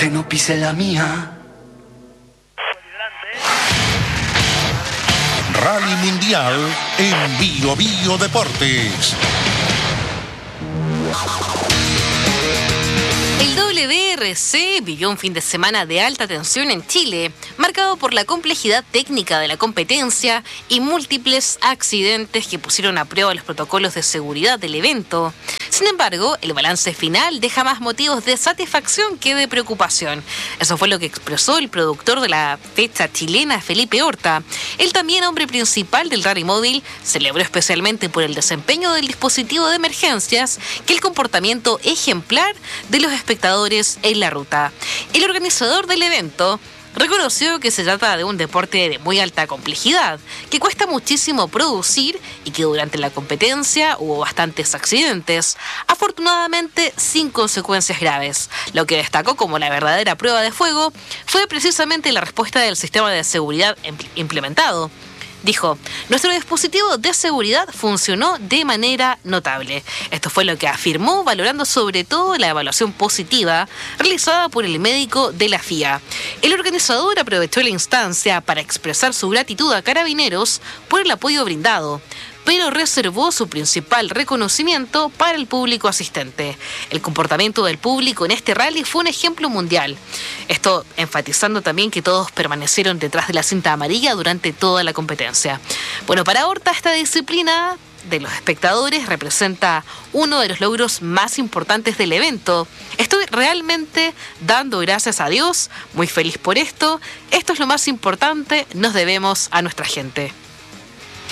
que no pise la mía. Rally Mundial en Bio Bio Deportes. El WRC vivió un fin de semana de alta tensión en Chile, marcado por la complejidad técnica de la competencia y múltiples accidentes que pusieron a prueba los protocolos de seguridad del evento. Sin embargo, el balance final deja más motivos de satisfacción que de preocupación. Eso fue lo que expresó el productor de la fecha chilena, Felipe Horta. Él, también hombre principal del Rally Móvil, celebró especialmente por el desempeño del dispositivo de emergencias que el comportamiento ejemplar de los espectadores en la ruta. El organizador del evento reconoció que se trata de un deporte de muy alta complejidad, que cuesta muchísimo producir y que durante la competencia hubo bastantes accidentes, afortunadamente sin consecuencias graves. Lo que destacó como la verdadera prueba de fuego fue precisamente la respuesta del sistema de seguridad implementado. Dijo, nuestro dispositivo de seguridad funcionó de manera notable. Esto fue lo que afirmó, valorando sobre todo la evaluación positiva realizada por el médico de la FIA. El organizador aprovechó la instancia para expresar su gratitud a Carabineros por el apoyo brindado, pero reservó su principal reconocimiento para el público asistente. El comportamiento del público en este rally fue un ejemplo mundial. Esto enfatizando también que todos permanecieron detrás de la cinta amarilla durante toda la competencia. Bueno, para Horta, esta disciplina de los espectadores representa uno de los logros más importantes del evento. Estoy realmente dando gracias a Dios, muy feliz por esto. Esto es lo más importante, nos debemos a nuestra gente.